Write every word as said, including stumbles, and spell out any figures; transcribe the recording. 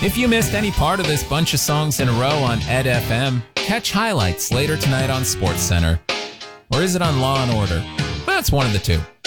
If you missed any part of this bunch of songs in a row on Ed F M, catch highlights later tonight on SportsCenter. Or is it on Law and Order? That's one of the two.